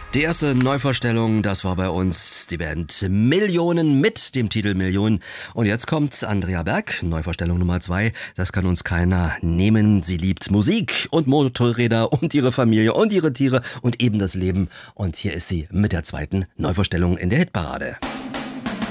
Die erste Neuvorstellung, das war bei uns die Band Millionen mit dem Titel Millionen. Und jetzt kommt Andrea Berg, Neuvorstellung Nummer 2. Das kann uns keiner nehmen. Sie liebt Musik und Motorräder und ihre Familie und ihre Tiere und eben das Leben. Und hier ist sie mit der zweiten Neuvorstellung in der Hitparade.